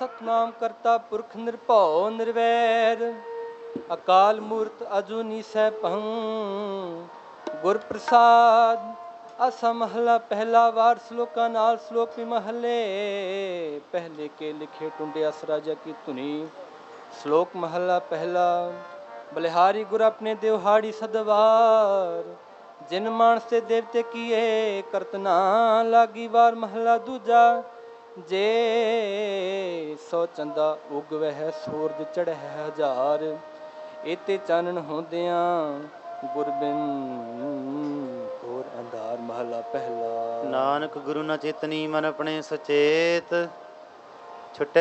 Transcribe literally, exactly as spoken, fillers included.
ਸਤਨਾਮ ਕਰਤਾ ਪੁਰਖ ਨਿਰਭਉ ਨਿਰਵੈਰ ਅਕਾਲ ਮੂਰਤ ਅਜੂਨੀ ਸੈਭੰ ਗੁਰ ਪ੍ਰਸਾਦ। ਆਸਾ ਮਹਲਾ ਪਹਿਲਾ ਵਾਰ ਸਲੋਕਾਂ ਨਾਲ ਸਲੋਕ ਵੀ ਮਹੱਲੇ ਪਹਿਲੇ ਕੇ ਲਿਖੇ ਟੁੰਡੇ ਅਸ ਰਾਜਾ ਕੀ ਧੁਨੀ। ਸਲੋਕ ਮਹਲਾ ਪਹਿਲਾ। ਬਲਿਹਾਰੀ ਗੁਰ ਆਪਣੇ ਦਿਵਹਾੜੀ ਸਦਵਾਰ ਜਿਨ ਮਾਨਸ ਤੇ ਦੇਵਤੇ ਕੀਏ ਕਰਤ ਨਾ ਲਾਗੀ ਵਾਰ। ਮਹਲਾ ਦੂਜਾ। ਜੇ ਸੋ ਚੰਦਾ ਉਗ ਵਹਿ ਸੂਰਜ ਚੜ੍ਹੈ ਹਜ਼ਾਰ ਇਤੇ ਚਾਨਣ ਹੁੰਦਿਆਂ ਗੁਰ ਬਿਨ ਘੋਰ ਅੰਧਾਰ। ਮਹਲਾ ਪਹਿਲਾ। ਨਾਨਕ ਗੁਰੂ ਨਾ ਚੇਤਨੀ ਮਨ ਆਪਣੇ ਸੁਚੇਤ